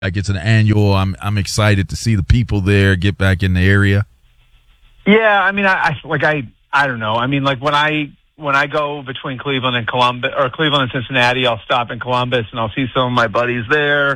Like it's an annual. I'm excited to see the people there get back in the area. Yeah, I mean, I don't know. I mean, like when I go between Cleveland and Columbus, or Cleveland and Cincinnati, I'll stop in Columbus and I'll see some of my buddies there.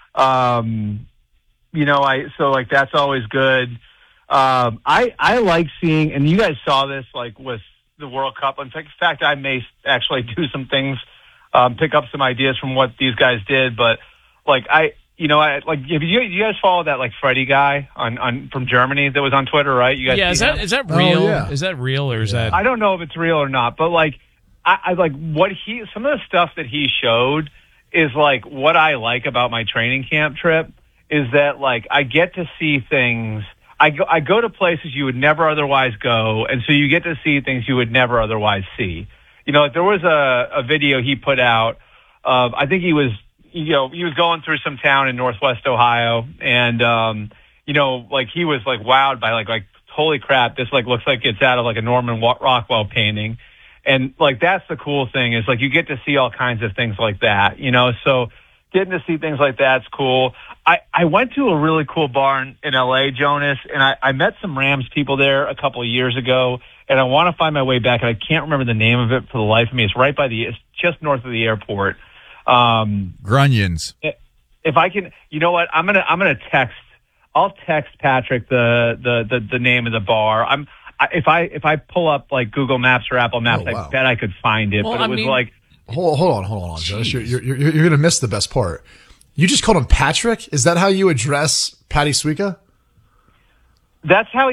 So that's always good. I like seeing, and you guys saw this like with the World Cup. In fact, I may actually do some things, pick up some ideas from what these guys did. But like you guys follow that like Freddie guy on from Germany that was on Twitter, right? You guys, is that real? Oh, yeah. Is that real or is that? I don't know if it's real or not, but like I like some of the stuff that he showed is like what I like about my training camp trip is that like I get to see things. I go to places you would never otherwise go, and so you get to see things you would never otherwise see. You know, there was a video he put out of, I think he was going through some town in Northwest Ohio, and like he was like wowed by like holy crap, this like looks like it's out of like a Norman Rockwell painting, and like that's the cool thing is like you get to see all kinds of things like that, so getting to see things like that's cool. I went to a really cool bar in L.A., Jonas, and I met some Rams people there a couple of years ago, and I want to find my way back, and I can't remember the name of it for the life of me. It's just north of the airport. Grunions. If I can, you know what? I'm gonna text. I'll text Patrick the name of the bar. If I pull up like Google Maps or Apple Maps, Oh, wow. I bet I could find it. Well, but it was like. Hold on, Jonas. You're going to miss the best part. You just called him Patrick? Is that how you address Patty Suika? That's how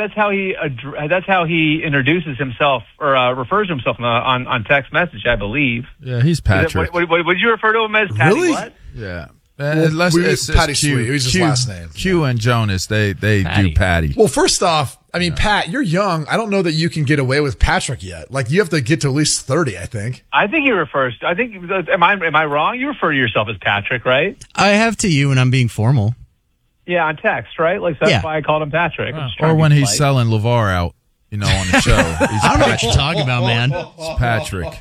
he introduces himself or refers to himself on text message, I believe. Yeah, he's Patrick. What would you refer to him as? Patty Really? What? Yeah. We use Patty Sweet. We use his last name. Q and Jonas, they Patty. do Patty. Well, first off, I mean, Pat, you're young. I don't know that you can get away with Patrick yet. Like, you have to get to at least 30, I think. I think he refers. Am I wrong? You refer to yourself as Patrick, right? I have to you when I'm being formal. Yeah, on text, right? Like that's Yeah. why I called him Patrick. I'm just trying Or to when be he's polite. selling LeVar out, on the show. He's I don't know what you're talking about, man. It's Patrick.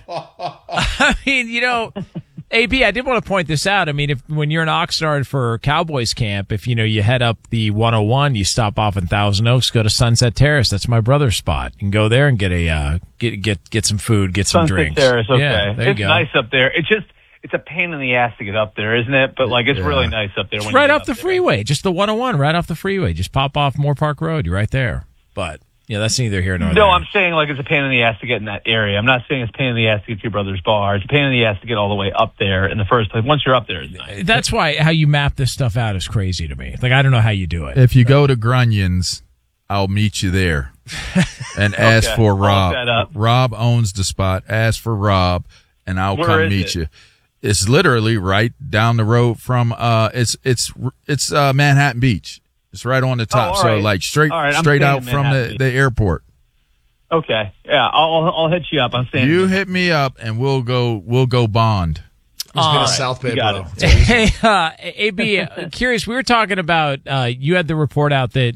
I mean, AB, I did want to point this out. I mean, when you're in Oxnard for Cowboys camp, if you head up the 101, you stop off in Thousand Oaks, go to Sunset Terrace. That's my brother's spot. You can go there and get a get some food, get some Sunset drinks. Terrace, okay. Yeah, there you It's go. nice up there. It's a pain in the ass to get up there, isn't it? But like it's really nice up there. It's When right you get off up the there. freeway, just the 101, right off the freeway. Just pop off Moore Park Road. You're right there. But that's neither here nor there. No, I'm saying like it's a pain in the ass to get in that area. I'm not saying it's a pain in the ass to get to your brother's bar. It's a pain in the ass to get all the way up there in the first place. Once you're up there, it's nice. That's why how you map this stuff out is crazy to me. Like I don't know how you do it. If you go to Grunions, I'll meet you there. And ask Okay, for I'll Rob. look that up. Rob owns the spot. Ask for Rob, and I'll Where come is meet it? you. It's literally right down the road from it's Manhattan Beach. It's right on the top. all So right. like straight All right, I'm straight staying out in from Manhattan the airport. Okay, yeah, I'll hit you up. I'm saying You hit me up and we'll go bond. He's been a South Bay, you got bro. it. Hey, AB, curious. We were talking about you had the report out that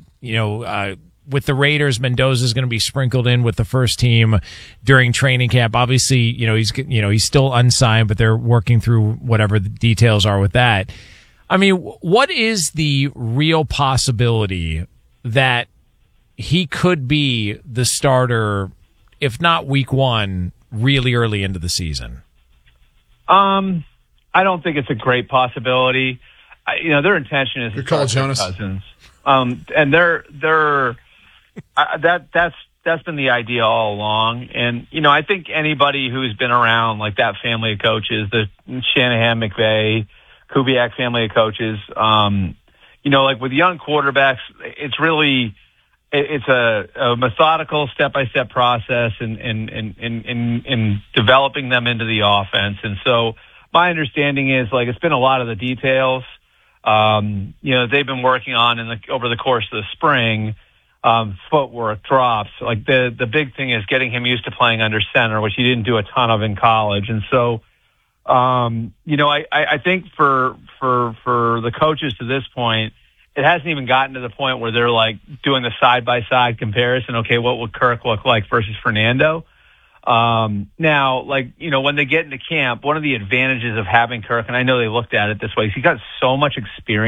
with the Raiders, Mendoza's going to be sprinkled in with the first team during training camp. Obviously, he's still unsigned, but they're working through whatever the details are with that. I mean, what is the real possibility that he could be the starter, if not week one, really early into the season? I don't think it's a great possibility. Their intention is to Good call, start Kirk Jonas. Cousins. And that's been the idea all along. And I think anybody who's been around like that family of coaches, the Shanahan, McVay, Kubiak family of coaches, like with young quarterbacks, it's really it's a methodical step-by-step process in developing them into the offense. And so my understanding is like it's been a lot of the details. They've been working on over the course of the spring, footwork, drops. Like the big thing is getting him used to playing under center, which he didn't do a ton of in college. And so, I think for the coaches to this point, it hasn't even gotten to the point where they're like doing the side by side comparison. Okay, what would Kirk look like versus Fernando? Now, like, you know, when they get into camp, one of the advantages of having Kirk, and I know they looked at it this way, is he got so much experience